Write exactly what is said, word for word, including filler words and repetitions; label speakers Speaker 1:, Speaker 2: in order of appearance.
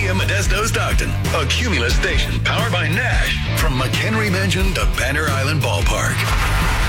Speaker 1: M Modesto Stockton, a Cumulus station powered by Nash from McHenry Mansion to Banner Island Ballpark.